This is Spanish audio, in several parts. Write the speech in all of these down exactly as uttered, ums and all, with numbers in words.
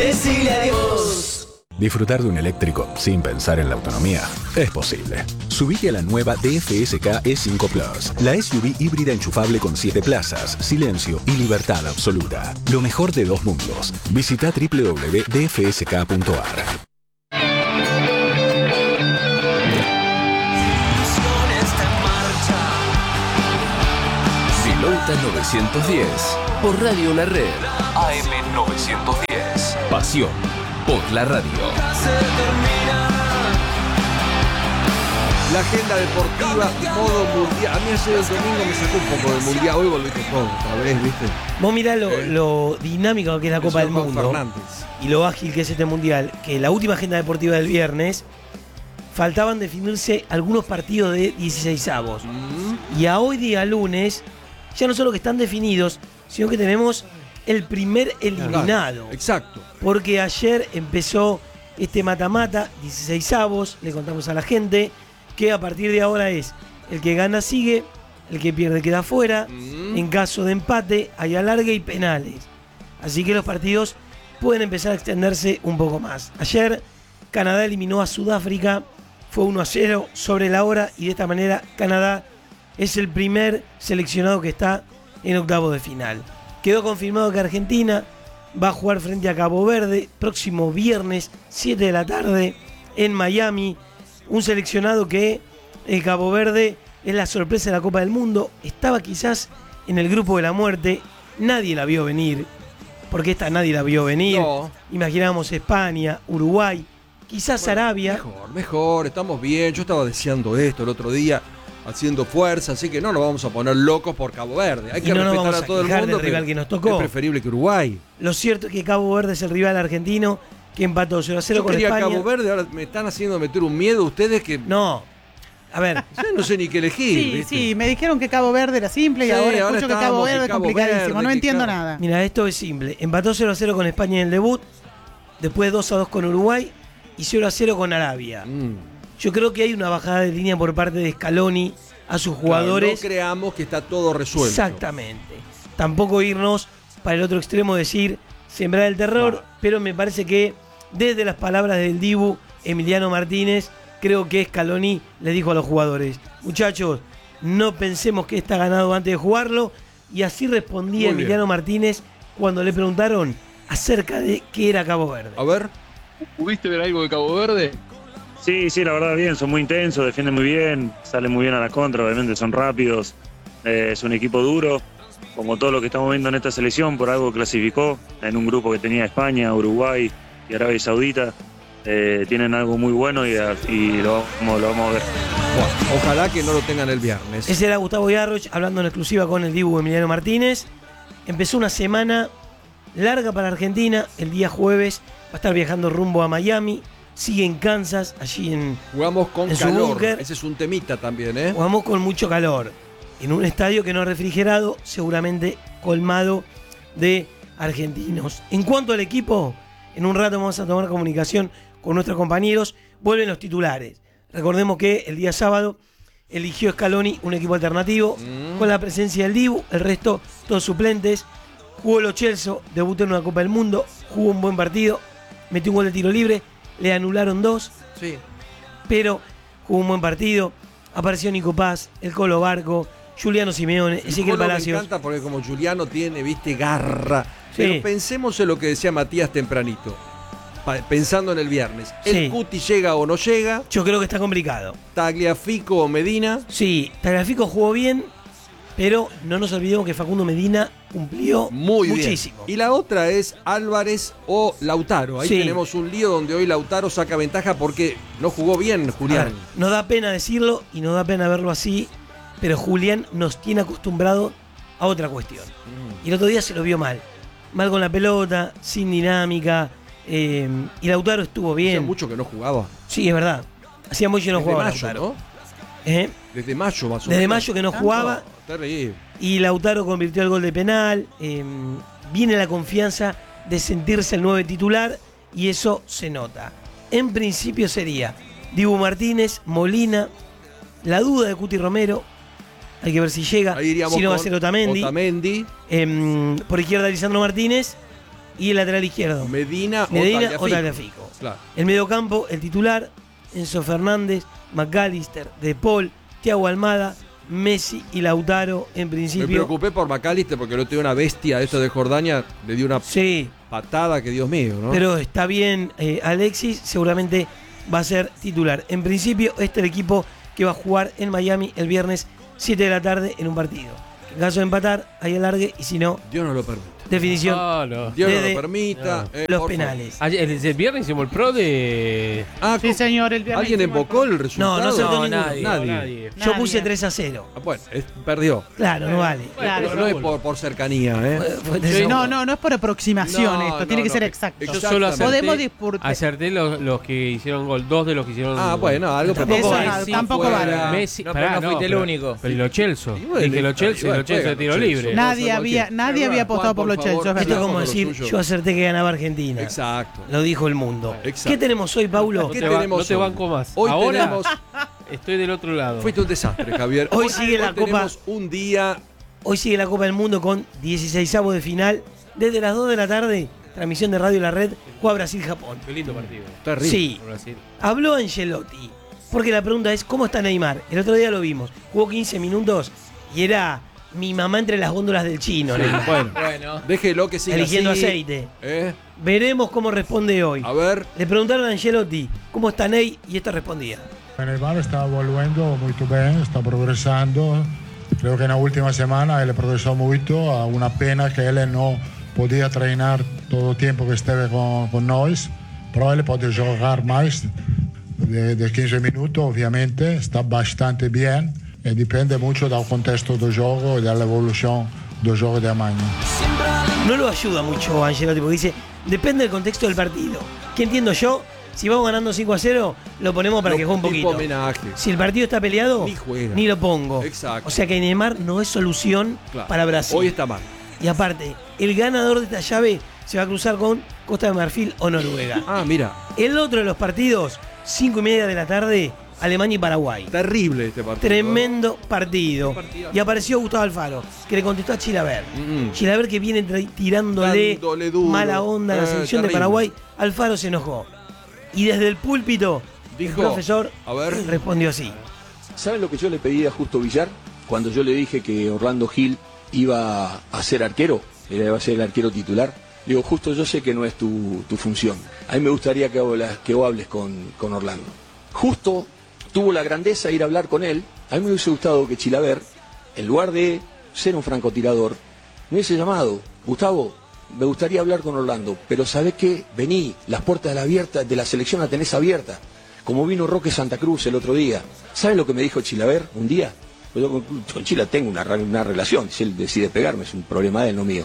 Decile adiós. Disfrutar de un eléctrico sin pensar en la autonomía es posible. Subite a la nueva D F S K E cinco Plus, la S U V híbrida enchufable con siete plazas, silencio y libertad absoluta. Lo mejor de dos mundos. Visita doble u doble u doble u punto d f s k punto a r. Vilolta novecientos diez, por Radio La Red, A M novecientos diez. Pasión por la radio. La agenda deportiva, modo mundial. A mí ayer el domingo me sacó un poco del mundial. Hoy volviste todo otra vez, ¿viste? Vos mirá lo, eh, lo dinámico que es la Copa del Mundo Fernández. Y lo ágil que es este mundial. Que la última agenda deportiva del viernes faltaban definirse algunos partidos de dieciseisavos. Mm. Y a hoy día lunes, ya no solo que están definidos, sino que tenemos el primer eliminado. Claro, exacto. Porque ayer empezó este mata-mata, dieciseisavos, le contamos a la gente que a partir de ahora es el que gana sigue, el que pierde queda fuera, mm. en caso de empate hay alargue y penales. Así que los partidos pueden empezar a extenderse un poco más. Ayer Canadá eliminó a Sudáfrica, fue uno a cero sobre la hora y de esta manera Canadá es el primer seleccionado que está en octavos de final. Quedó confirmado que Argentina va a jugar frente a Cabo Verde próximo viernes, siete de la tarde, en Miami. Un seleccionado que el Cabo Verde es la sorpresa de la Copa del Mundo. Estaba quizás en el grupo de la muerte. Nadie la vio venir. Porque esta nadie la vio venir. No. Imaginábamos España, Uruguay, quizás bueno, Arabia. Mejor, mejor, estamos bien. Yo estaba deseando esto el otro día, haciendo fuerza, así que no nos vamos a poner locos por Cabo Verde. Hay y que no respetar nos vamos a todo a el mundo. del rival que nos tocó. Es preferible que Uruguay. Lo cierto es que Cabo Verde es el rival argentino que empató cero a cero Yo con quería España. Cabo Verde, ahora me están haciendo meter un miedo ustedes que... No, a ver. Yo no sé ni qué elegir. Sí, ¿viste? sí, me dijeron que Cabo Verde era simple y Sí, ahora, ahora escucho que Cabo Verde que es Cabo complicadísimo, Verde, no que entiendo Cabo- nada. Mira, esto es simple. Empató cero a cero con España en el debut, después dos a dos con Uruguay y cero a cero con Arabia. Mm. Yo creo que hay una bajada de línea por parte de Scaloni a sus jugadores. Claro, no creamos que está todo resuelto. Exactamente. Tampoco irnos para el otro extremo, decir, sembrar el terror, Claro. pero me parece que desde las palabras del Dibu Emiliano Martínez, creo que Scaloni le dijo a los jugadores, muchachos, no pensemos que está ganado antes de jugarlo, y así respondía Muy Emiliano bien. Martínez cuando le preguntaron acerca de qué era Cabo Verde. A ver. ¿Pudiste ver algo de Cabo Verde? Sí, sí, la verdad bien, son muy intensos, defienden muy bien, salen muy bien a la contra, obviamente son rápidos, eh, es un equipo duro, como todo lo que estamos viendo en esta selección, por algo clasificó en un grupo que tenía España, Uruguay y Arabia Saudita, eh, tienen algo muy bueno y, y lo, vamos, lo vamos a ver. Bueno, ojalá que no lo tengan el viernes. Ese era Gustavo Yarroch hablando en exclusiva con el Dibu Emiliano Martínez. Empezó una semana larga para Argentina, el día jueves va a estar viajando rumbo a Miami. Sigue en Kansas, allí en Jugamos con en su calor. búnker. Ese es un temita también, ¿eh? Jugamos con mucho calor, en un estadio que no es refrigerado, seguramente colmado de argentinos. En cuanto al equipo, en un rato vamos a tomar comunicación con nuestros compañeros. Vuelven los titulares. Recordemos que el día sábado eligió Scaloni un equipo alternativo mm. con la presencia del Dibu, el resto todos suplentes. Jugó Lo Celso, debutó en una Copa del Mundo, jugó un buen partido, metió un gol de tiro libre. Le anularon dos, sí. pero jugó un buen partido. Apareció Nico Paz, el Colo Barco, Juliano Simeone, Ezequiel Palacios. Me encanta porque como Juliano tiene, viste, garra. Sí. Pero pensemos en lo que decía Matías tempranito, pa- pensando en el viernes. ¿El Sí. Cuti llega o no llega? Yo creo que está complicado. ¿Tagliafico o Medina? Sí, Tagliafico jugó bien, pero no nos olvidemos que Facundo Medina cumplió Muy muchísimo. bien. Y la otra es Álvarez o Lautaro. Ahí Sí. tenemos un lío donde hoy Lautaro saca ventaja porque no jugó bien A Julián. ver, nos da pena decirlo y nos da pena verlo así, pero Julián nos tiene acostumbrado a otra cuestión. Mm. Y el otro día se lo vio mal. Mal con la pelota, sin dinámica. Eh, y Lautaro estuvo bien. Hacía mucho que no jugaba. Sí, es verdad. Hacía mucho que no Desde jugaba mayo, Lautaro. ¿no? ¿Eh? Desde mayo más o Desde menos. mayo que no jugaba. No, terrible. Y Lautaro convirtió el gol de penal. Eh, viene la confianza de sentirse el nueve titular y eso se nota. En principio sería Dibu Martínez, Molina, la duda de Cuti Romero. Hay que ver si llega. Ahí iríamos Si no va a con ser Otamendi. Otamendi. Eh, por izquierda Lisandro Martínez y el lateral izquierdo. Medina, Medina o o Tagliafico. Tagliafico. Claro. El mediocampo, el titular, Enzo Fernández, McAllister, De Paul, Thiago Almada, Messi y Lautaro en Me principio. preocupé por McAllister porque no tiene una bestia de esto de Jordania, le dio una Sí, patada que Dios mío, ¿no? pero está bien eh, Alexis, seguramente va a ser titular. En principio, este es el equipo que va a jugar en Miami el viernes siete de la tarde en un partido. En caso de empatar, hay alargue y si no, Dios no lo permite. definición Ah, no. Dios no desde lo permita. eh, los por penales. Ayer, el, el viernes hicimos el pro de. favor. Ah, Sí, señor, el viernes. ¿alguien hicimos invocó el- el resultado? No, no acertó No, ninguno. nadie. Nadie. nadie. Yo Nadie. puse tres a cero. Ah, bueno, es- perdió. Claro, no vale. Claro. Pero no es por, por cercanía, ¿eh? Fue- fue tres a Sí, uno. No, no, no es por aproximación No, esto, no, tiene que no. ser exacto. Yo solo acerté, Podemos disputar. acerté los, los que hicieron gol, dos de los que hicieron Ah, gol. bueno, algo Tampoco Eso vale. no, Messi tampoco fuera. vale. Messi, No, pará, pero no fuiste el pero- único. Pero y los Chelsea. Y bueno, Dije los Chelsea, igual los Chelsea juegan tiro los libre. Chelsea. Nadie Juan, había, nadie había apostado por por los favor, Chelsea, es Esto es verdad. como Lo decir, suyo. yo acerté que ganaba Argentina. Exacto. Lo dijo el mundo. Exacto. ¿Qué tenemos hoy, Paulo? No ¿Qué te, va- tenemos no te hoy? banco más. Hoy Ahora tenemos. estoy del otro lado. Fuiste un desastre, Javier. Hoy sigue la Copa- Tenemos un día. Hoy sigue la Copa del Mundo con dieciseisavos de final. Desde las dos de la tarde, transmisión de Radio La Red, juega Brasil-Japón. Qué lindo partido. Terrible. Sí, Por Brasil. habló Ancelotti. Porque la pregunta es, ¿cómo está Neymar? El otro día lo vimos. Jugó quince minutos y era mi mamá entre las góndolas del chino, Neymar. Bueno, Bueno. déjelo que siga Eligiendo así. aceite. ¿Eh? Veremos cómo responde hoy. A ver. Le preguntaron a Ancelotti, ¿cómo está Ney? Y esto respondía. Neymar está volviendo muy bien, está progresando. Creo que en la última semana él progresó mucho. A una pena que él no podía treinar todo el tiempo que estuve con, con nosotros. Pero él puede jugar más de, de quince minutos, obviamente. Está bastante bien. Y depende mucho del contexto del juego y de la evolución del juego de mañana. No lo ayuda mucho Ancelotti porque dice, depende del contexto del partido. ¿Qué entiendo yo? Si vamos ganando cinco a cero, lo ponemos para Lo- que juegue un tipo poquito. homenaje. Si el partido está peleado, Ni juega. ni lo pongo. Exacto. O sea que Neymar no es solución Claro. para Brasil. Hoy está mal. Y aparte, el ganador de esta llave se va a cruzar con Costa de Marfil o Noruega. Ah, mira. El otro de los partidos, cinco y media de la tarde, Alemania y Paraguay. Terrible este partido. Tremendo partido. Qué partidazo. Y apareció Gustavo Alfaro, que le contestó a Chilaver. Mm. Chilaver que viene tra- tirándole Dándole duro. mala onda a la Eh, selección de terrible. Paraguay. Alfaro se enojó. Y desde el púlpito, Dijo, el profesor a ver. respondió así. ¿Saben lo que yo le pedí a Justo Villar cuando yo le dije que Orlando Gil iba a ser arquero? Iba a ser el arquero titular. Le digo, Justo, yo sé que no es tu, tu función. A mí me gustaría que, hablas, que vos hables con, con Orlando. Justo tuvo la grandeza de ir a hablar con él. A mí me hubiese gustado que Chilaver, en lugar de ser un francotirador, me hubiese llamado, Gustavo, me gustaría hablar con Orlando, pero ¿sabés qué? Vení, las puertas de la, abierta, de la selección la tenés abierta, como vino Roque Santa Cruz el otro día. ¿Saben lo que me dijo Chilaver un día? Yo con, con Chila tengo una, una relación, si él decide pegarme es un problema de él, no mío.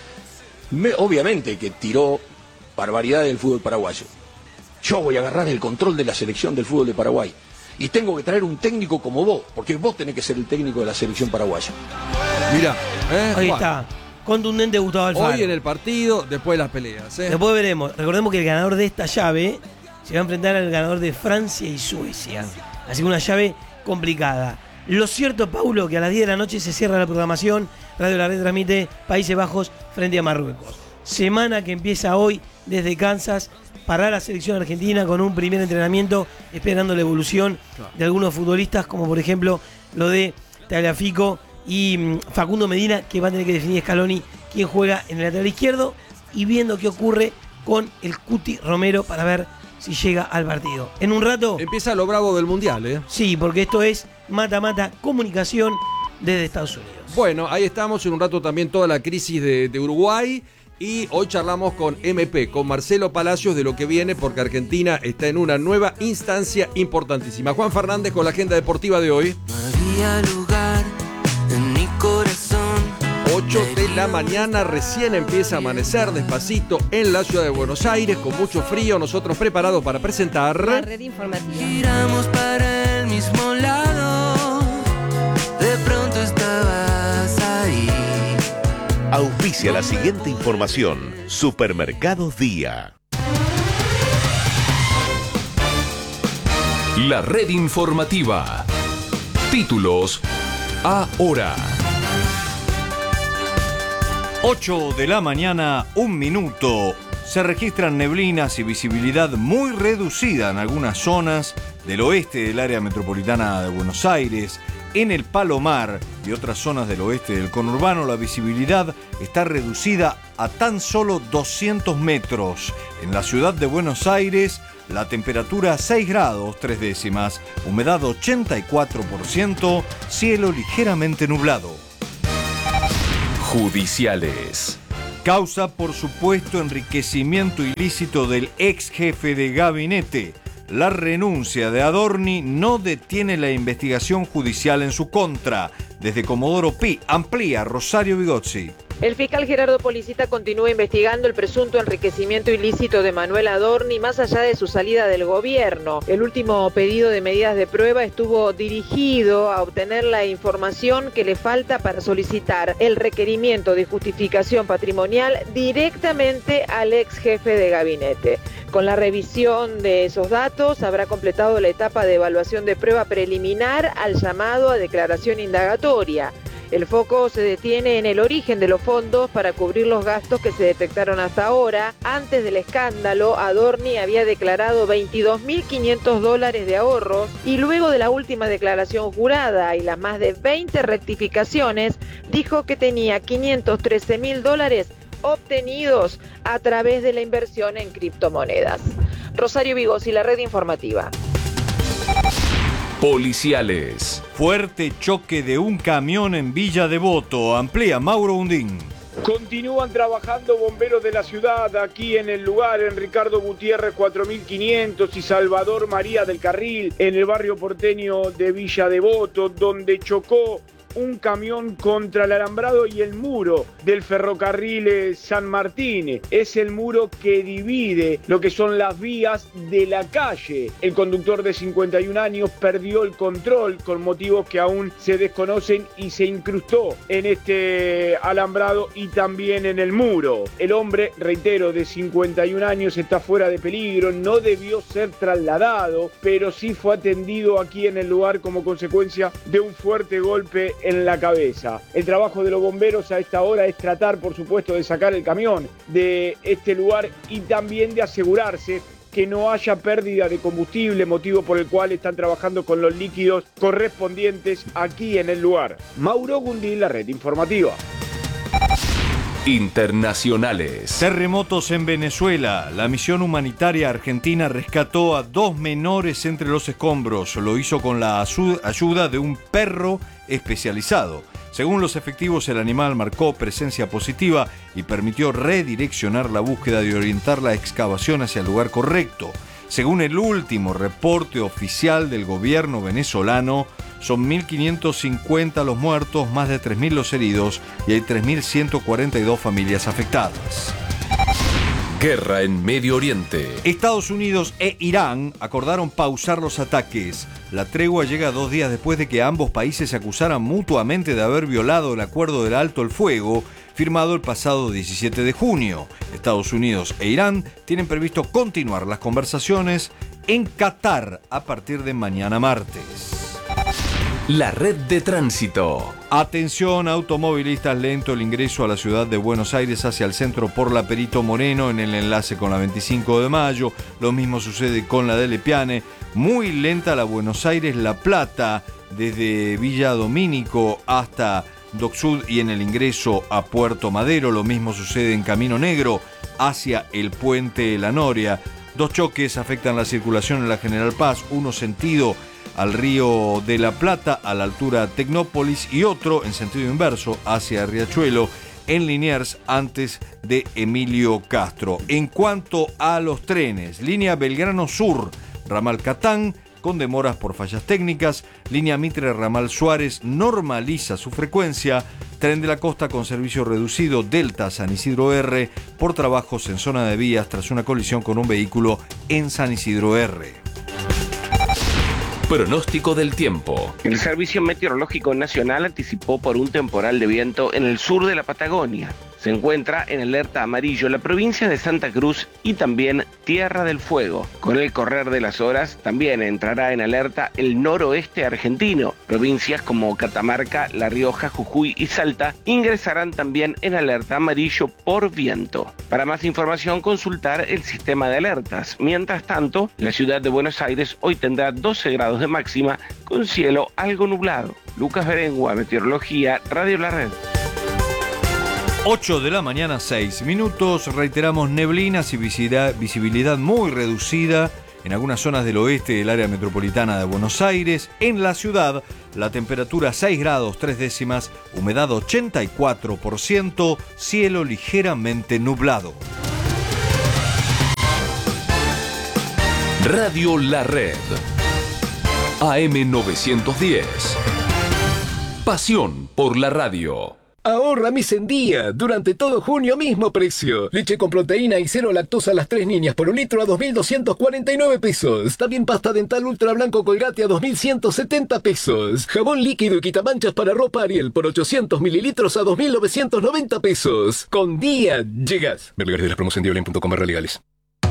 Me, obviamente que tiró barbaridad del fútbol paraguayo. Yo voy a agarrar el control de la selección del fútbol de Paraguay. Y tengo que traer un técnico como vos, porque vos tenés que ser el técnico de la selección paraguaya. Mira. ¿eh? Ahí Juan. está. Contundente Gustavo Alfaro. Hoy en el partido, después de las peleas. ¿eh? Después veremos. Recordemos que el ganador de esta llave se va a enfrentar al ganador de Francia y Suecia. Así que una llave complicada. Lo cierto, Paulo, que a las diez de la noche se cierra la programación. Radio La Red transmite Países Bajos frente a Marruecos. Semana que empieza hoy desde Kansas para la selección argentina con un primer entrenamiento esperando la evolución de algunos futbolistas, como por ejemplo lo de Tagliafico y mm, Facundo Medina, que va a tener que definir Scaloni quién juega en el lateral izquierdo, y viendo qué ocurre con el Cuti Romero para ver si llega al partido. En un rato... Empieza lo bravo del Mundial, ¿eh? Sí, porque esto es mata-mata comunicación desde Estados Unidos. Bueno, ahí estamos. En un rato también toda la crisis de, de Uruguay. Y hoy charlamos con M P, con Marcelo Palacios, de lo que viene, porque Argentina está en una nueva instancia importantísima. Juan Fernández con la agenda deportiva de hoy. Había lugar en mi corazón. ocho de la mañana, recién empieza a amanecer despacito en la ciudad de Buenos Aires, con mucho frío. Nosotros preparados para presentar La red informativa. Giramos para el mismo lado. De pronto estabas ahí. Auspicia la siguiente información. Supermercados Día. La red informativa. Títulos ahora. ocho de la mañana, un minuto. Se registran neblinas y visibilidad muy reducida en algunas zonas del oeste del área metropolitana de Buenos Aires. En el Palomar y otras zonas del oeste del conurbano, la visibilidad está reducida a tan solo doscientos metros. En la ciudad de Buenos Aires, la temperatura seis grados tres décimas, humedad ochenta y cuatro por ciento, cielo ligeramente nublado. Judiciales. Causa por supuesto enriquecimiento ilícito del ex jefe de gabinete. La renuncia de Adorni no detiene la investigación judicial en su contra. Desde Comodoro Pi amplía Rosario Vigozzi. El fiscal Gerardo Policita continúa investigando el presunto enriquecimiento ilícito de Manuel Adorni más allá de su salida del gobierno. El último pedido de medidas de prueba estuvo dirigido a obtener la información que le falta para solicitar el requerimiento de justificación patrimonial directamente al ex jefe de gabinete. Con la revisión de esos datos habrá completado la etapa de evaluación de prueba preliminar al llamado a declaración indagatoria. El foco se detiene en el origen de los fondos para cubrir los gastos que se detectaron hasta ahora. Antes del escándalo, Adorni había declarado veintidós mil quinientos dólares de ahorros y luego de la última declaración jurada y las más de veinte rectificaciones, dijo que tenía quinientos trece mil dólares obtenidos a través de la inversión en criptomonedas. Rosario Vigozzi, la red informativa. Policiales. Fuerte choque de un camión en Villa Devoto. Amplía Mauro Undín. Continúan trabajando bomberos de la ciudad aquí en el lugar, en Ricardo Gutiérrez cuatro mil quinientos y Salvador María del Carril, en el barrio porteño de Villa Devoto, donde chocó un camión contra el alambrado y el muro del ferrocarril San Martín. Es el muro que divide lo que son las vías de la calle. El conductor de cincuenta y un años perdió el control con motivos que aún se desconocen y se incrustó en este alambrado y también en el muro. El hombre, reitero, de cincuenta y un años está fuera de peligro, no debió ser trasladado, pero sí fue atendido aquí en el lugar como consecuencia de un fuerte golpe en la cabeza. El trabajo de los bomberos a esta hora es tratar, por supuesto, de sacar el camión de este lugar y también de asegurarse que no haya pérdida de combustible, motivo por el cual están trabajando con los líquidos correspondientes aquí en el lugar. Mauro Gundín, la red informativa. Internacionales. Terremotos en Venezuela. La misión humanitaria argentina rescató a dos menores entre los escombros. Lo hizo con la ayuda de un perro especializado. Según los efectivos, el animal marcó presencia positiva y permitió redireccionar la búsqueda y orientar la excavación hacia el lugar correcto. Según el último reporte oficial del gobierno venezolano, son mil quinientos cincuenta los muertos, más de tres mil los heridos y hay tres mil ciento cuarenta y dos familias afectadas. Guerra en Medio Oriente. Estados Unidos e Irán acordaron pausar los ataques. La tregua llega dos días después de que ambos países se acusaran mutuamente de haber violado el acuerdo del alto el fuego firmado el pasado diecisiete de junio. Estados Unidos e Irán tienen previsto continuar las conversaciones en Qatar a partir de mañana martes. La red de tránsito. Atención, automovilistas, lento el ingreso a la ciudad de Buenos Aires hacia el centro por la Perito Moreno en el enlace con la veinticinco de mayo. Lo mismo sucede con la de Lepiane. Muy lenta la Buenos Aires-La Plata desde Villa Domínico hasta Dock Sud y en el ingreso a Puerto Madero. Lo mismo sucede en Camino Negro hacia el puente La Noria. Dos choques afectan la circulación en la General Paz, uno sentido al Río de la Plata a la altura Tecnópolis y otro en sentido inverso hacia Riachuelo en Liniers antes de Emilio Castro. En cuanto a los trenes, línea Belgrano Sur, ramal Catán, con demoras por fallas técnicas, línea Mitre ramal Suárez normaliza su frecuencia, tren de la costa con servicio reducido Delta San Isidro R por trabajos en zona de vías tras una colisión con un vehículo en San Isidro R. Pronóstico del tiempo. El Servicio Meteorológico Nacional anticipó por un temporal de viento en el sur de la Patagonia. Se encuentra en alerta amarillo la provincia de Santa Cruz y también Tierra del Fuego. Con el correr de las horas también entrará en alerta el noroeste argentino. Provincias como Catamarca, La Rioja, Jujuy y Salta ingresarán también en alerta amarillo por viento. Para más información consultar el sistema de alertas. Mientras tanto, la ciudad de Buenos Aires hoy tendrá doce grados de máxima con cielo algo nublado. Lucas Berengua, Meteorología, Radio La Red. ocho de la mañana, seis minutos. Reiteramos neblinas y visibilidad, visibilidad muy reducida en algunas zonas del oeste del área metropolitana de Buenos Aires. En la ciudad, la temperatura seis grados tres décimas, humedad ochenta y cuatro por ciento, cielo ligeramente nublado. Radio La Red. A M novecientos diez. Pasión por la radio. Ahorra mis en día. Durante todo junio, mismo precio. Leche con proteína y cero lactosa a las tres niñas por un litro a dos mil doscientos cuarenta y nueve pesos. También pasta dental ultra blanco Colgate a dos mil ciento setenta pesos. Jabón líquido y quitamanchas para ropa Ariel por ochocientos mililitros a dos mil novecientos noventa pesos. Con día llegas. Ver lugares de las promos en diolin punto com barra legales.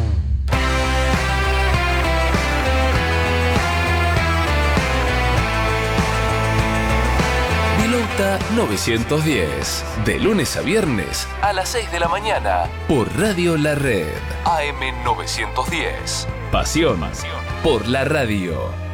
novecientos diez, de lunes a viernes a las seis de la mañana por Radio La Red. A M novecientos diez. Pasión por la radio.